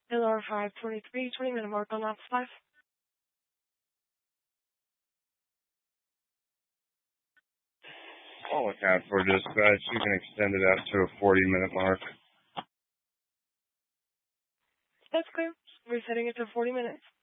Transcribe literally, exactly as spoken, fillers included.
L R five twenty-three, twenty minute mark on Ops five. I'll look out for dispatch. You can extend it out to a forty minute mark. That's clear. Resetting it to forty minutes.